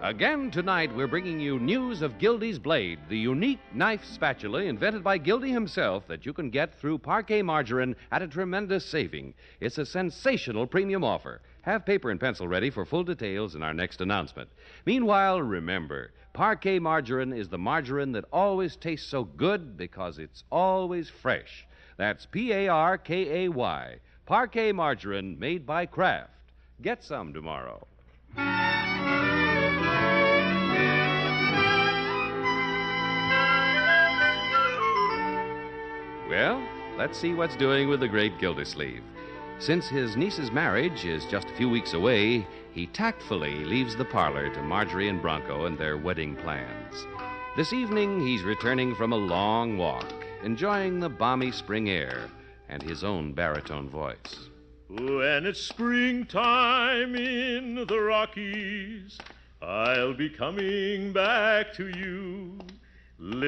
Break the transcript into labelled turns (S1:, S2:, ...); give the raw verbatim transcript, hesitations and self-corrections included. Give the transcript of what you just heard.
S1: Again tonight, we're bringing you news of Gildy's Blade, the unique knife spatula invented by Gildy himself that you can get through Parquet Margarine at a tremendous saving. It's a sensational premium offer. Have paper and pencil ready for full details in our next announcement. Meanwhile, remember, Parquet Margarine is the margarine that always tastes so good because it's always fresh. That's P A R K A Y, Parquet Margarine made by Kraft. Get some tomorrow. Well, let's see what's doing with the great Gildersleeve. Since his niece's marriage is just a few weeks away, he tactfully leaves the parlor to Marjorie and Bronco and their wedding plans. This evening, he's returning from a long walk, enjoying the balmy spring air and his own baritone voice.
S2: When it's springtime in the Rockies, I'll be coming back to you.